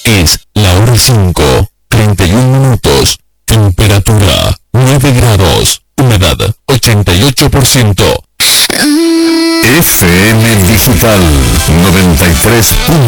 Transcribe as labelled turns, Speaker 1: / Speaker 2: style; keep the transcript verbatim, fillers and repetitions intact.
Speaker 1: Es la hora cinco, treinta y un minutos. Temperatura nueve grados. Humedad ochenta y ocho por ciento. F M Digital noventa y tres punto